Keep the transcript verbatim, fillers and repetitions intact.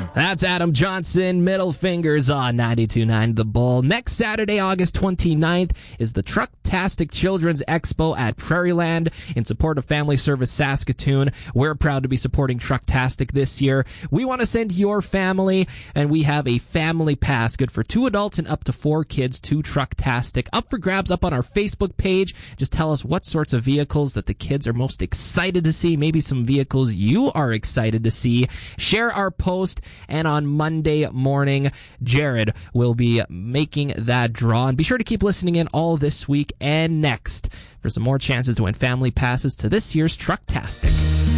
That's Adam Johnson, Middle Fingers on ninety-two point nine The Bull. Next Saturday, August twenty-ninth, is the Trucktastic Children's Expo at Prairieland in support of Family Service Saskatoon. We're proud to be supporting Trucktastic this year. We want to send your family, and we have a family pass good for two adults and up to four kids to Trucktastic. Up for grabs up on our Facebook page. Just tell us what sorts of vehicles that the kids are most excited to see, maybe some vehicles you are excited to see. Share our post. And on Monday morning, Jared will be making that draw. And be sure to keep listening in all this week and next for some more chances to win family passes to this year's Trucktastic.